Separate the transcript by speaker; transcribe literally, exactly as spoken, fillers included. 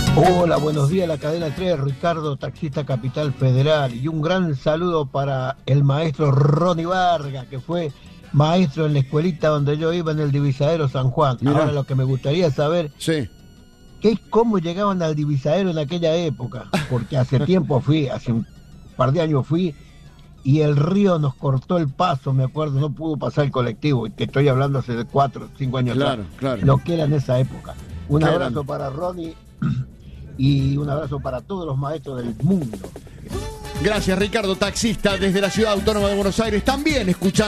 Speaker 1: Hola, buenos días, la cadena tres, Ricardo, taxista Capital Federal. Y un gran saludo para el maestro Ronnie Vargas, que fue maestro en la escuelita donde yo iba en el Divisadero San Juan.
Speaker 2: Mirá.
Speaker 1: Ahora lo que me gustaría saber
Speaker 2: Sí.
Speaker 1: es cómo llegaban al Divisadero en aquella época. Porque hace tiempo fui, hace un par de años fui, y el río nos cortó el paso, me acuerdo, no pudo pasar el colectivo. Y te estoy hablando hace cuatro, cinco años
Speaker 2: Claro,
Speaker 1: atrás.
Speaker 2: claro.
Speaker 1: Lo que era en esa época. Un
Speaker 2: Qué
Speaker 1: abrazo
Speaker 2: grande.
Speaker 1: para Ronnie. Y un abrazo para todos los maestros del mundo.
Speaker 2: Gracias, Ricardo, taxista desde la Ciudad Autónoma de Buenos Aires, también escuchando